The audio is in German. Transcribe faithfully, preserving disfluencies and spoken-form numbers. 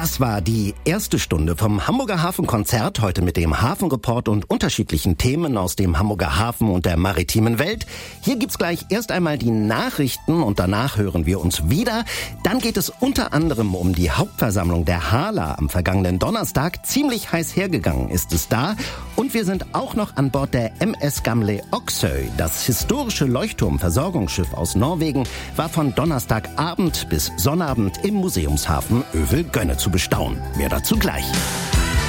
Das war die erste Stunde vom Hamburger Hafenkonzert, heute mit dem Hafenreport und unterschiedlichen Themen aus dem Hamburger Hafen und der maritimen Welt. Hier gibt's gleich erst einmal die Nachrichten und danach hören wir uns wieder. Dann geht es unter anderem um die Hauptversammlung der Hala am vergangenen Donnerstag. Ziemlich heiß hergegangen ist es da. Und wir sind auch noch an Bord der M S Gamle Oksøy. Das historische Leuchtturmversorgungsschiff aus Norwegen war von Donnerstagabend bis Sonnabend im Museumshafen Övelgönne zu bestaunen. Mehr dazu gleich.